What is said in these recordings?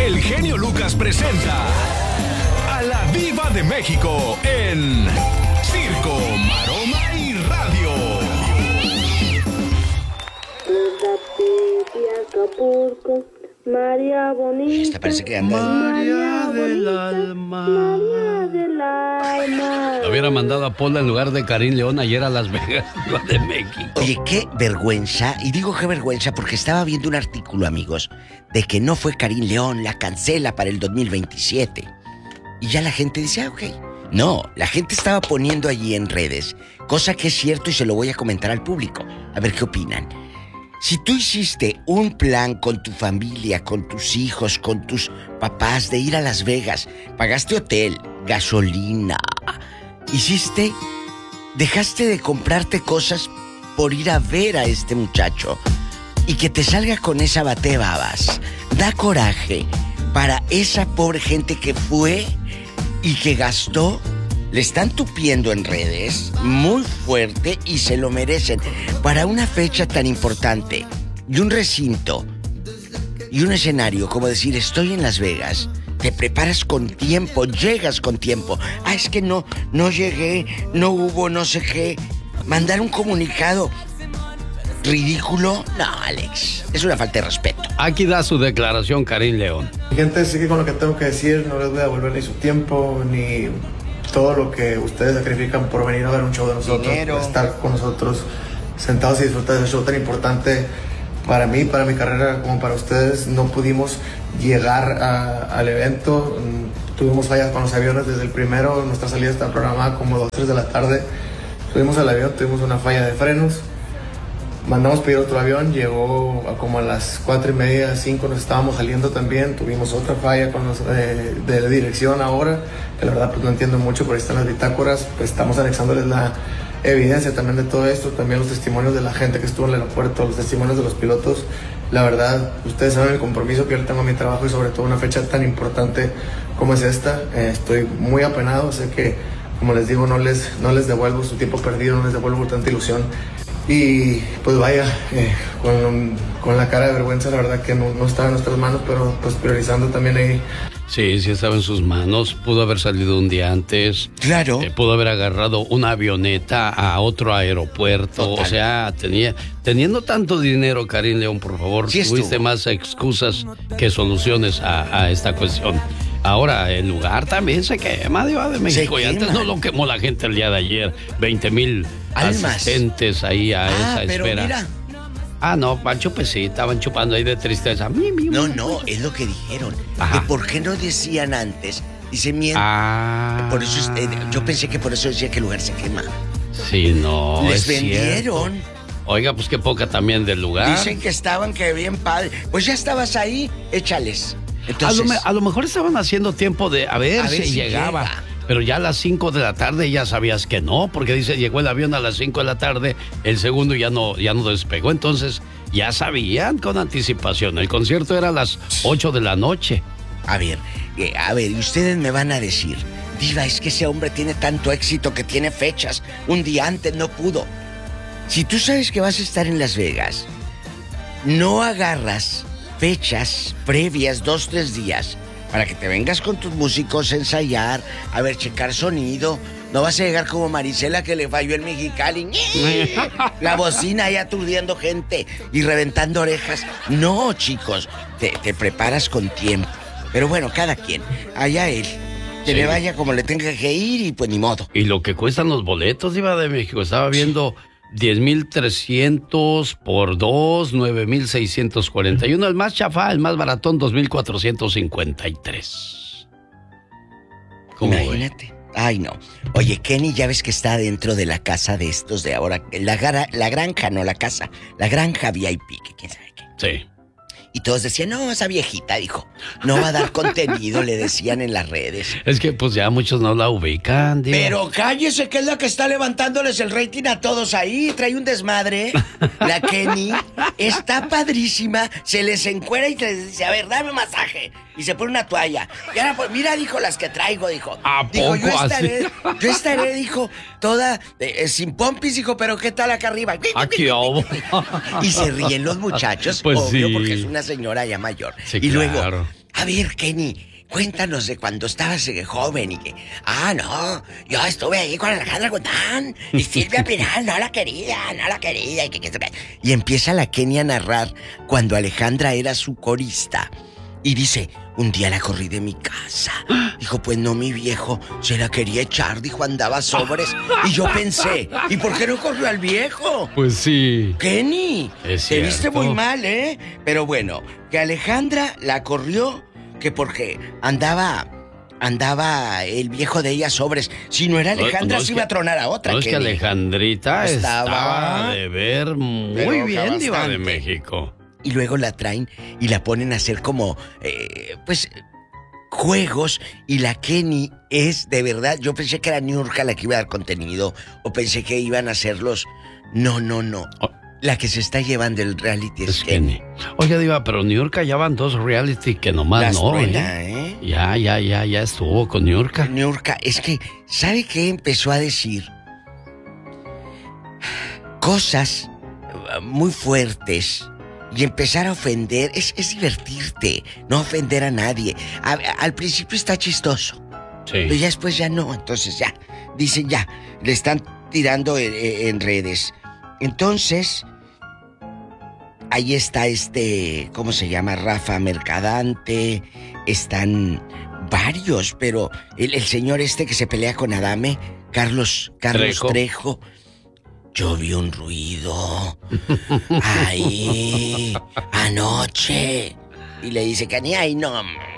el genio Lucas presenta a la Diva de México en Circo, Maroma y Radio. Acapulco, María Bonita. Esta parece que anda. María del alma. María del alma. Lo hubiera mandado a Pola en lugar de Karim León ayer a Las Vegas, la de México. Oye, qué vergüenza, y digo qué vergüenza porque estaba viendo un artículo, amigos, de que no fue Karim León, la cancela para el 2027. Y ya la gente dice, ok. No, la gente estaba poniendo allí en redes, cosa que es cierto y se lo voy a comentar al público. A ver qué opinan. Si tú hiciste un plan con tu familia, con tus hijos, con tus papás de ir a Las Vegas, pagaste hotel, gasolina, dejaste de comprarte cosas por ir a ver a este muchacho y que te salga con esa batebabas, da coraje para esa pobre gente que fue y que gastó. Le están tupiendo en redes muy fuerte y se lo merecen. Para una fecha tan importante y un recinto y un escenario, como decir, estoy en Las Vegas, te preparas con tiempo, llegas con tiempo. Ah, es que no llegué, no hubo no sé qué. Mandar un comunicado ridículo. No, Alex, es una falta de respeto. Aquí da su declaración Karim León. Gente, sé que con lo que tengo que decir no les voy a devolver ni su tiempo, ni todo lo que ustedes sacrifican por venir a ver un show de nosotros, Dinero. estar con nosotros sentados y disfrutar de ese show tan importante para mí, para mi carrera, como para ustedes. No pudimos llegar al evento, tuvimos fallas con los aviones desde el primero, nuestra salida está programada como 2, 3 de la tarde, subimos al avión, tuvimos una falla de frenos, mandamos pedir otro avión, llegó como a las 4:30, 5 nos estábamos saliendo también, tuvimos otra falla con los, de dirección ahora, que la verdad pues no entiendo mucho, pero ahí están las bitácoras, pues estamos anexándoles la evidencia también de todo esto, también los testimonios de la gente que estuvo en el aeropuerto, los testimonios de los pilotos. La verdad, ustedes saben el compromiso que yo le tengo a mi trabajo y sobre todo una fecha tan importante como es esta. Estoy muy apenado, sé que, como les digo, no les devuelvo su tiempo perdido, no les devuelvo tanta ilusión. Y pues vaya, con la cara de vergüenza, la verdad que no estaba en nuestras manos, pero pues priorizando también ahí. Sí, estaba en sus manos. Pudo haber salido un día antes. Claro. Pudo haber agarrado una avioneta a otro aeropuerto. Total. O sea, teniendo tanto dinero, Karim León, por favor, Sí tuviste estuvo. más excusas que soluciones a esta cuestión. Ahora, el lugar también se quema, Diva de México. Y antes quema. no lo quemó la gente el día de ayer. 20,000 Almas. asistentes ahí a esa pero espera. mira. Ah, no, Pancho, pues sí, estaban chupando ahí de tristeza. No, es lo que dijeron. Ajá. Que por qué no decían antes. Dice miel. Ah. Por eso yo pensé que por eso decía que el lugar se quema. Sí, no, Les es vendieron. cierto. Oiga, pues qué poca también del lugar. Dicen que estaban que bien padre. Pues ya estabas ahí, échales. Entonces, A lo mejor estaban haciendo tiempo de a ver si llegaba. llega. Pero ya a las 5 de la tarde ya sabías que no, porque dice, llegó el avión a las 5 de la tarde, el segundo ya no despegó, entonces ya sabían con anticipación. El concierto era a las 8 de la noche. A ver, y ustedes me van a decir, Diva, es que ese hombre tiene tanto éxito que tiene fechas. Un día antes no pudo. Si tú sabes que vas a estar en Las Vegas, no agarras fechas previas 2, 3 días para que te vengas con tus músicos a ensayar, a ver, checar sonido. No vas a llegar como Marisela que le falló el Mexicali. La bocina ahí aturdiendo gente y reventando orejas. No, chicos, te preparas con tiempo. Pero bueno, cada quien, allá él. Que Sí. le vaya como le tenga que ir y pues ni modo. Y lo que cuestan los boletos, Diva de México, estaba viendo 10,300 por 2, 9,641. El más chafá, el más baratón, 2,453. ¿Cómo ve? Imagínate. Ay, no. Oye, Kenny, ya ves que está dentro de la casa de estos de ahora. La granja, no la casa. La granja VIP, que quién sabe qué. Sí. Y todos decían, no, esa viejita, dijo, no va a dar contenido, le decían en las redes. Es que pues ya muchos no la ubican, Diva. Pero cállese, que es la que está levantándoles el rating a todos ahí. Trae un desmadre. La Kenny está padrísima. Se les encuera y les dice, a ver, dame masaje. Y se pone una toalla. Y ahora, pues, mira, dijo, las que traigo, dijo. ¿A Dijo, poco yo estaré, dijo, toda sin pompis, dijo, pero ¿qué tal acá arriba? Aquí, oh. Y se ríen los muchachos, Pues obvio, sí. porque es una señora ya mayor. Sí, y luego, claro. a A ver, Kenny, cuéntanos de cuando estabas joven y que... no, yo estuve ahí con Alejandra Guzmán y Silvia Pinal, no la quería. Y empieza la Kenny a narrar cuando Alejandra era su corista. Y dice, un día la corrí de mi casa. Dijo, pues no, mi viejo se la quería echar, dijo, andaba sobres. Y yo pensé, ¿y por qué no corrió al viejo? Pues sí. Kenny, es te viste cierto. muy mal, ¿eh? Pero bueno, que Alejandra la corrió, que porque andaba el viejo de ella sobres. Si no era Alejandra, se iba a tronar a otra. No, es que Kenny. Alejandrita estaba de ver muy bien, Diva de bastante. México. Y luego la traen y la ponen a hacer como, pues, juegos. Y la Kenny es, de verdad, yo pensé que era Niurka la que iba a dar contenido. O pensé que iban a hacerlos. No. Oh. La que se está llevando el reality Es Kenny. Oye, Diva, pero Niurka ya van 2 reality que nomás Las no, truena, ¿eh? Ya estuvo con Niurka. Niurka, es que, ¿sabe qué empezó a decir? Cosas muy fuertes. Y empezar a ofender, es divertirte, no ofender a nadie. Al principio está chistoso, Sí. pero ya después ya no, entonces ya, dicen ya, le están tirando en redes. Entonces, ahí está ¿cómo se llama? Rafa Mercadante, están varios, pero el señor que se pelea con Adame, Carlos Trejo. Yo vi un ruido ahí anoche. Y le dice, Kenny, ay no.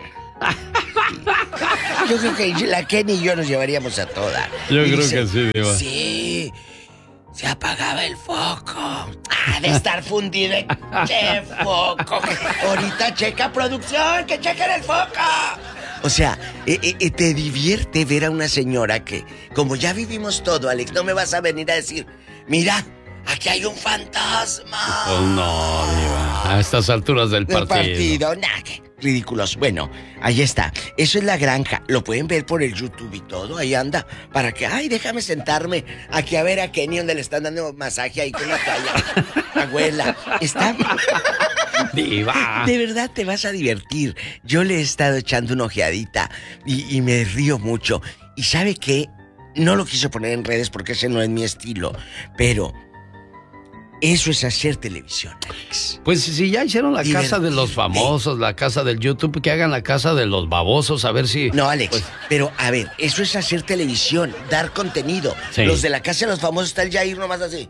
Yo creo que la Kenny y yo nos llevaríamos a toda. Yo Y creo dice, que sí, Diva. Sí, se apagaba el foco. De estar fundido. ¡Qué foco! Ahorita checa producción, que chequen el foco. O sea, te divierte ver a una señora que, como ya vivimos todo, Alex, no me vas a venir a decir, mira, aquí hay un fantasma. Oh, no, Diva. A estas alturas del partido. Nah, qué ridículos. Bueno, ahí está. Eso es La Granja. Lo pueden ver por el YouTube y todo. Ahí anda. Para que, déjame sentarme aquí a ver a Kenny donde le están dando masaje ahí con la toalla. Abuela, está... Diva. De verdad te vas a divertir. Yo le he estado echando una ojeadita y me río mucho. ¿Y sabe qué? No lo quiso poner en redes porque ese no es mi estilo. Pero eso es hacer televisión, Alex. Pues si ya hicieron la casa de los famosos, la casa del YouTube, que hagan la casa de los babosos, a ver si... No, Alex, pues... pero a ver, eso es hacer televisión, dar contenido. Sí. Los de la casa de los famosos está el Jair nomás así.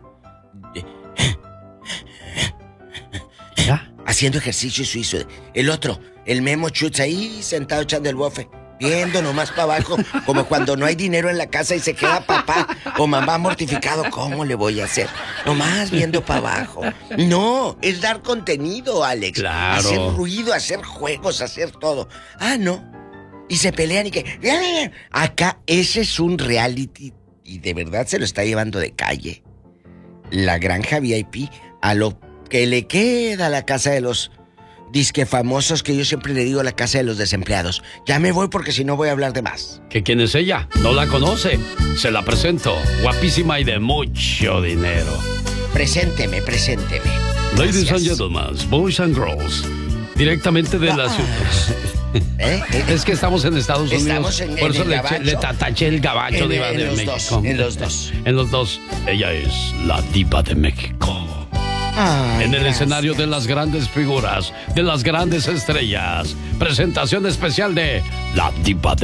¿Ya? Haciendo ejercicio suizo. El otro, el Memo Chutz ahí sentado echando el bofe, viendo nomás para abajo, como cuando no hay dinero en la casa y se queda papá o mamá mortificado. ¿Cómo le voy a hacer? Nomás viendo para abajo. No, es dar contenido, Alex. Claro. Hacer ruido, hacer juegos, hacer todo. No. Y se pelean y que... Acá ese es un reality y de verdad se lo está llevando de calle. La Granja VIP a lo que le queda a la casa de los disque famosos, que yo siempre le digo la casa de los desempleados. Ya me voy porque si no voy a hablar de más. ¿Que quién es ella? ¿No la conoce? Se la presento. Guapísima y de mucho dinero. Presénteme. Ladies Gracias. and gentlemen, boys and girls, directamente de la ciudad. Es que estamos en Estados Unidos. Estamos en por eso el gabacho. le taché el gabacho, Diva de los México. dos, en los dos. En los dos. Ella es la Diva de México. En el escenario de las grandes figuras, de las grandes estrellas. Presentación especial de la Diva de